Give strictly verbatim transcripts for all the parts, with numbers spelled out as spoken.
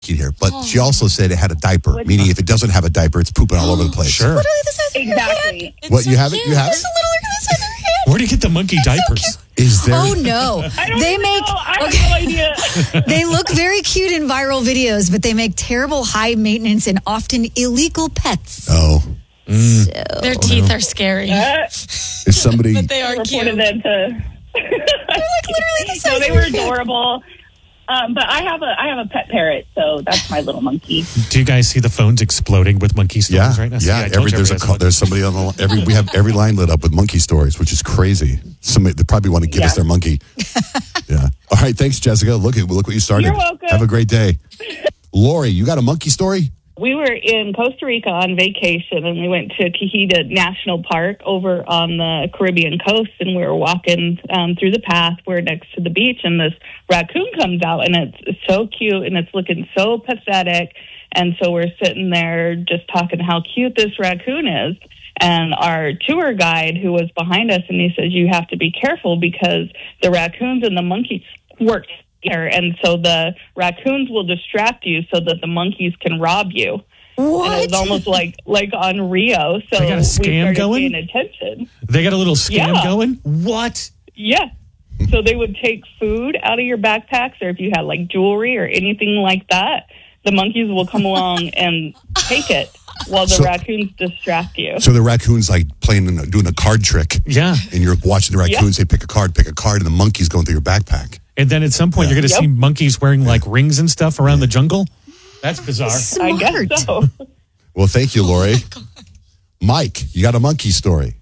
here, but oh. she also said it had a diaper, What's meaning that? If it doesn't have a diaper, it's pooping all over the place. Sure. Literally the size of exactly. your hand. What, it's you so have cute. it? You have it's it? It's literally the size of your hand. Where do you get the monkey it's diapers? So Is there? Oh, no. I don't they know. make, I have okay. no idea. They look very cute in viral videos, but they make terrible high maintenance and often illegal pets. Oh. Mm. So. Their teeth are scary. Uh, Is somebody... but they are cute. Them to... They're like literally the size no, they of were your adorable. Um, but I have a I have a pet parrot, so that's my little monkey. Do you guys see the phones exploding with monkey stories yeah, right now? Yeah, See, every, there's a call, there's somebody on the every we have every line lit up with monkey stories, which is crazy. Somebody they probably want to give yeah. us their monkey. Yeah. All right, thanks, Jessica. Look at look what you started. You're welcome. Have a great day, Lori. You got a monkey story? We were in Costa Rica on vacation, and we went to Cajita National Park over on the Caribbean coast, and we were walking um, through the path. We're next to the beach, and this raccoon comes out, and it's, it's so cute, and it's looking so pathetic. And so we're sitting there just talking how cute this raccoon is. And our tour guide, who was behind us, and he says, you have to be careful because the raccoons and the monkeys work together, and so the raccoons will distract you so that the monkeys can rob you. What? And it's almost like like on Rio. So they got a scam we started going? paying attention. They got a little scam yeah. going? What? Yeah. So they would take food out of your backpacks, or if you had like jewelry or anything like that, the monkeys will come along and take it while the so, raccoons distract you. So the raccoon's like playing, doing a card trick. Yeah. And you're watching the raccoon yeah. say, pick a card, pick a card, and the monkey's going through your backpack. And then at some point, yeah. you're going to yep. see monkeys wearing like rings and stuff around yeah. the jungle. That's bizarre. Smart. I guess so. Well, thank you, Lori. Oh Mike, you got a monkey story.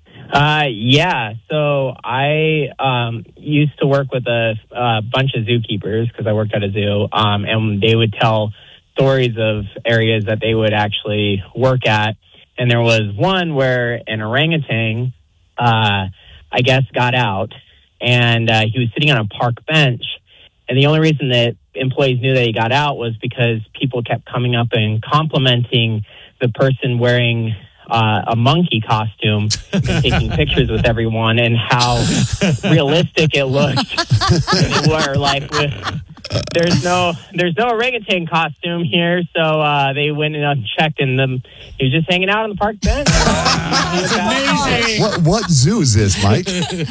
Uh, yeah. So I um, used to work with a, a bunch of zookeepers because I worked at a zoo, um, and they would tell stories of areas that they would actually work at. And there was one where an orangutan, uh, I guess, got out, and uh, he was sitting on a park bench. And the only reason that employees knew that he got out was because people kept coming up and complimenting the person wearing uh, a monkey costume and taking pictures with everyone and how realistic it looked. And they were like, with, there's no there's no orangutan costume here. So uh, they went and checked, and the, he was just hanging out on the park bench. That's amazing. What, what zoo is this, Mike?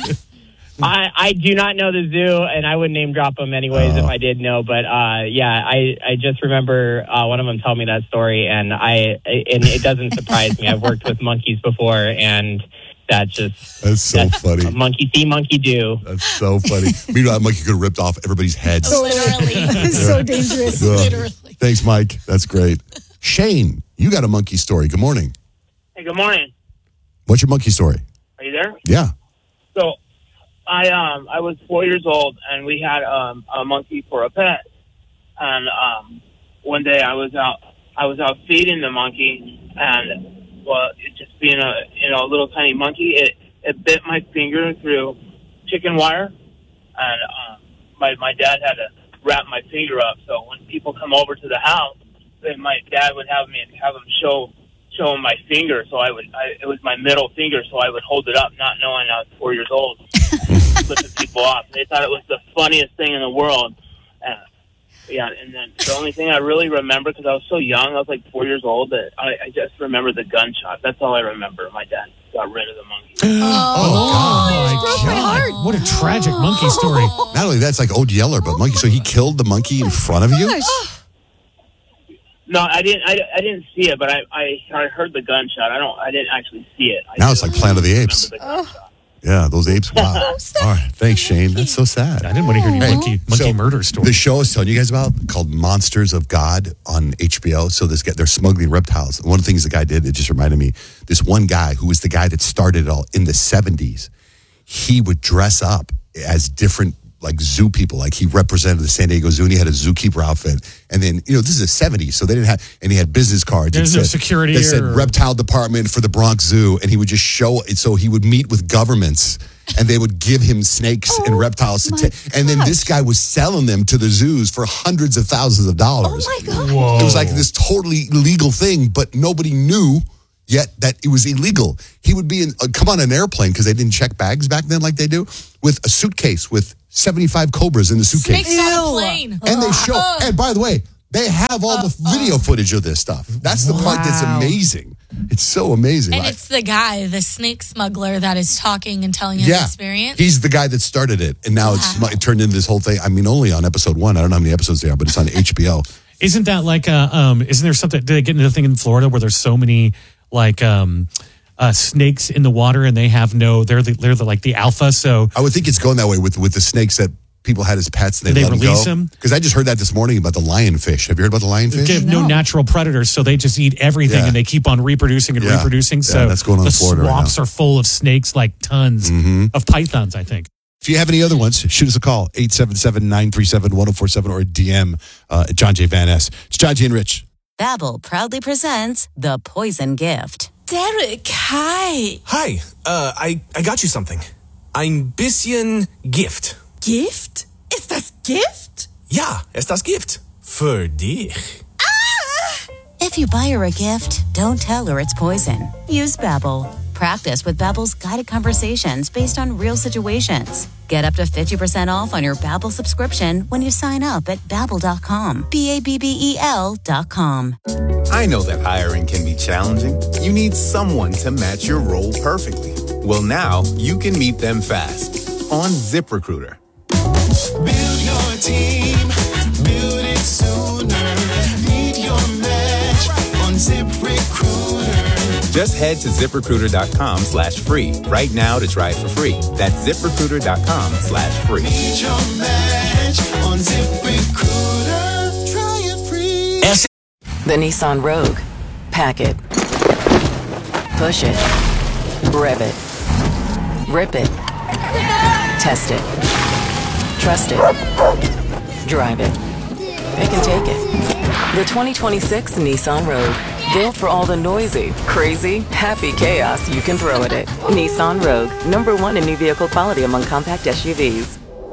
I, I do not know the zoo, and I would name drop them anyways oh. if I did know. But uh, yeah, I, I just remember uh, one of them telling me that story, and I and it doesn't surprise me. I've worked with monkeys before, and that's just that's so that's funny. Monkey see, monkey do. That's so funny. Meanwhile, that monkey could have ripped off everybody's heads. Literally, it's so dangerous. Uh, Literally. Thanks, Mike. That's great. Shane, you got a monkey story. Good morning. Hey, good morning. What's your monkey story? Are you there? Yeah. So, I um I was four years old, and we had um a monkey for a pet. And um one day I was out I was out feeding the monkey, and well, it just being a you know a little tiny monkey, it it bit my finger through chicken wire, and um my my dad had to wrap my finger up. So when people come over to the house, then my dad would have me have them show. show him my finger, so I would. I, it was my middle finger, so I would hold it up, not knowing I was four years old, flipping people off. They thought it was the funniest thing in the world. Uh, yeah, and then the only thing I really remember, because I was so young, I was like four years old, that I, I just remember the gunshot. That's all I remember. My dad got rid of the monkey. Oh, oh God. my God! What a tragic monkey story. Not only that's like Old Yeller, but monkey. So he killed the monkey in front of you. No, I didn't. I, I didn't see it, but I, I I heard the gunshot. I don't. I didn't actually see it. I now it's like Planet of the Apes. The yeah, those apes. Wow. All right, thanks, Shane. That's so sad. I didn't want to hear any Hey, monkey monkey so murder story. The show I was telling you guys about called Monsters of God on H B O. So this guy, they're smuggling reptiles. One of the things the guy did, it just reminded me. This one guy who was the guy that started it all in the seventies. He would dress up as different. Like zoo people, like he represented the San Diego Zoo, and he had a zookeeper outfit. And then, you know, this is the seventies, so they didn't have, and he had business cards. There's that no said, security. That said or... reptile department for the Bronx Zoo, and he would just show it. So he would meet with governments, and they would give him snakes oh, and reptiles. To ta- and then this guy was selling them to the zoos for hundreds of thousands of dollars. Oh, my God. Whoa. It was like this totally illegal thing, but nobody knew yet that it was illegal. He would be in, uh, come on an airplane, because they didn't check bags back then like they do, with a suitcase with seventy-five cobras in the suitcase. Snakes on a plane. And they show, and by the way, They have all the video footage of this stuff. That's the part that's amazing. It's so amazing. And I- it's the guy, the snake smuggler, that is talking and telling his yeah, experience. he's the guy that started it, and now it's Wow. it turned into this whole thing. I mean, only on episode one. I don't know how many episodes there are, but it's on H B O. Isn't that like a, um, isn't there something, did they get into the thing in Florida where there's so many like um, uh, snakes in the water and they have no, they're the, they're the, like the alpha, so. I would think it's going that way with with the snakes that people had as pets. And they, Did they let release them them? Because I just heard that this morning about the lionfish. Have you heard about the lionfish? They have no natural predators, so they just eat everything Yeah. and they keep on reproducing and Yeah. reproducing. Yeah, So that's going on the in Florida right swamps now. are full of snakes, like tons of pythons, I think. If you have any other ones, shoot us a call, eight seven seven, nine three seven, one oh four seven, or a D M uh, at John J. Van Ness. It's John J. and Rich. Babbel proudly presents The Poison Gift. Derek, hi. Hi, uh, I, I got you something. Ein bisschen Gift. Gift? Ist das Gift? Ja, es das Gift. Für dich. If you buy her a gift, don't tell her it's poison. Use Babbel. Practice with Babbel's guided conversations based on real situations. Get up to fifty percent off on your Babbel subscription when you sign up at babbel dot com. B A B B E L dot com. I know that hiring can be challenging. You need someone to match your role perfectly. Well, now you can meet them fast on ZipRecruiter. Build your team, build it sooner. Meet your match on ZipRecruiter. Just head to ZipRecruiter.com slash free right now to try it for free. That's ZipRecruiter.com slash free. Meet your match on ZipRecruiter. Try it free. The Nissan Rogue. Pack it. Push it. Rev it. Rip it. Test it. Trust it. Drive it. Pick and take it. The twenty twenty-six Nissan Rogue. Built for all the noisy, crazy, happy chaos you can throw at it. Nissan Rogue. Number one in new vehicle quality among compact S U Vs.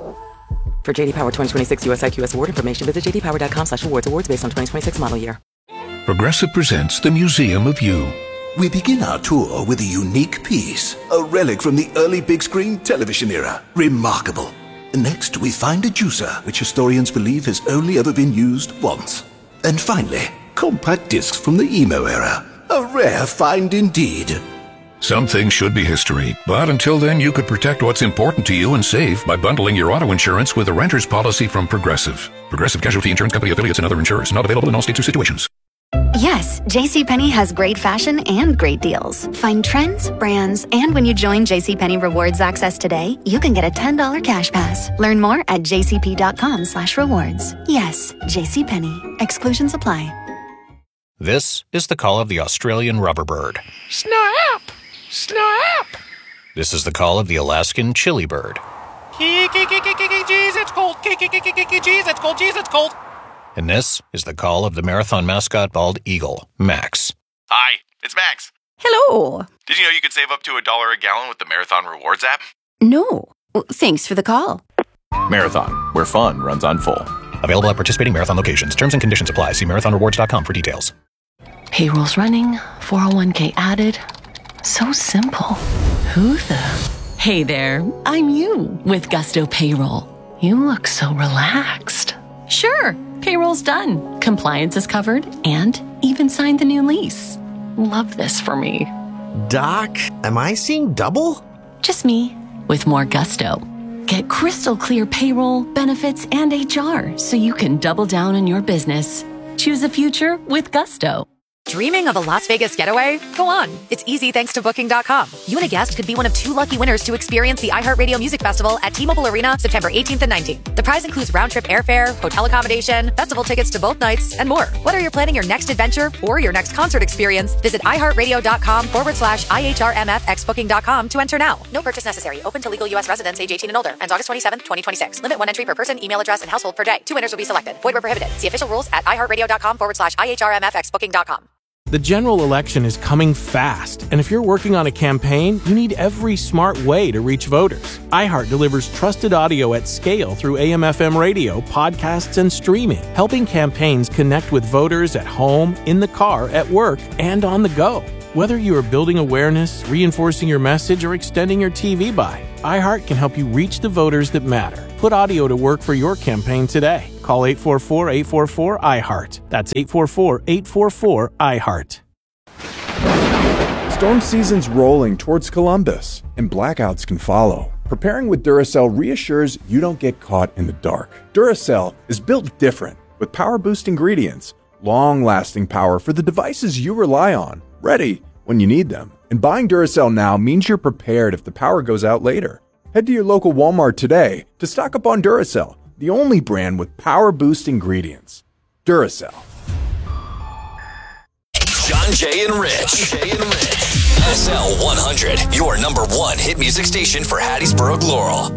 For J D Power twenty twenty-six U S I Q S award information, visit j d power dot com slash awards. Awards based on twenty twenty-six model year. Progressive presents the Museum of You. We begin our tour with a unique piece, a relic from the early big screen television era. Remarkable. Next, we find a juicer, which historians believe has only ever been used once. And finally, compact discs from the emo era. A rare find indeed. Some things should be history, but until then you could protect what's important to you and save by bundling your auto insurance with a renter's policy from Progressive. Progressive Casualty Insurance Company affiliates and other insurers. Not available in all states or situations. Yes, JCPenney has great fashion and great deals. Find trends, brands, and when you join JCPenney Rewards Access today, you can get a ten dollars cash pass. Learn more at jcp.com slash rewards. Yes, JCPenney. Exclusions apply. This is the call of the Australian rubberbird. Snap! Snap! This is the call of the Alaskan chili bird. Jeez, it's cold. Jeez, it's cold. Jeez, it's cold. And this is the call of the marathon mascot bald eagle, Max. Hi, it's Max. Hello. Did you know you could save up to a dollar a gallon with the Marathon Rewards app? No. Well, thanks for the call. Marathon, where fun runs on full. Available at participating Marathon locations. Terms and conditions apply. See marathon rewards dot com for details. Payroll's running, four oh one k added. So simple. Who the? Hey there, I'm you with Gusto Payroll. You look so relaxed. Sure, payroll's done. Compliance is covered and even signed the new lease. Love this for me. Doc, am I seeing double? Just me with more gusto. Get crystal clear payroll, benefits, and H R so you can double down on your business. Choose a future with Gusto. Dreaming of a Las Vegas getaway? Go on. It's easy thanks to Booking dot com. You and a guest could be one of two lucky winners to experience the iHeartRadio Music Festival at T-Mobile Arena September eighteenth and nineteenth. The prize includes round-trip airfare, hotel accommodation, festival tickets to both nights, and more. Whether you're planning your next adventure or your next concert experience, visit iHeartRadio.com forward slash IHRMFX Booking dot com to enter now. No purchase necessary. Open to legal U S residents age eighteen and older. Ends August twenty-seventh, twenty twenty-six. Limit one entry per person, email address, and household per day. Two winners will be selected. Void where prohibited. See official rules at iHeartRadio.com forward slash IHRMFX Booking dot com. The general election is coming fast, and if you're working on a campaign, you need every smart way to reach voters. iHeart delivers trusted audio at scale through A M F M radio, podcasts, and streaming, helping campaigns connect with voters at home, in the car, at work, and on the go. Whether you are building awareness, reinforcing your message, or extending your T V buy, iHeart can help you reach the voters that matter. Put audio to work for your campaign today. Call eight four four, eight four four, I heart. That's eight four four, eight four four, I heart. Storm season's rolling towards Columbus, and blackouts can follow. Preparing with Duracell reassures you don't get caught in the dark. Duracell is built different, with power boost ingredients, long-lasting power for the devices you rely on, ready when you need them. And buying Duracell now means you're prepared if the power goes out later. Head to your local Walmart today to stock up on Duracell, the only brand with power boost ingredients. Duracell. John, Jay, and Rich. John, Jay, and Rich. S L one hundred, your number one hit music station for Hattiesburg, Laurel.